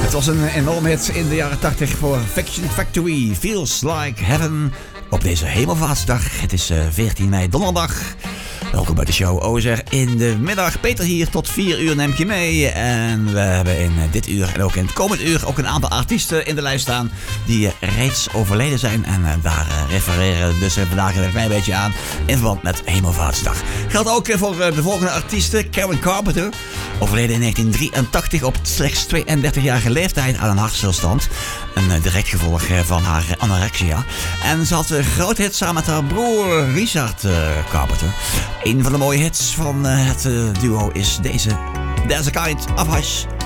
Het was een enorm hit in de jaren 80 voor Fiction Factory. Feels Like Heaven. Op deze Hemelvaartsdag. Het is 14 mei, donderdag. Welkom bij de show Ozer in de middag. Peter hier, tot 4 uur neem ik je mee. En we hebben in dit uur en ook in het komend uur ook een aantal artiesten in de lijst staan die reeds overleden zijn. En daar refereren dus vandaag een klein beetje aan in verband met Hemelvaartsdag. Geldt ook voor de volgende artiesten. Karen Carpenter, overleden in 1983 op slechts 32-jarige leeftijd aan een hartstilstand. Een direct gevolg van haar anorexia. En ze had een groot hit samen met haar broer Richard Carpenter. Een van de mooie hits van het duo is deze. There's a Kind of Hush.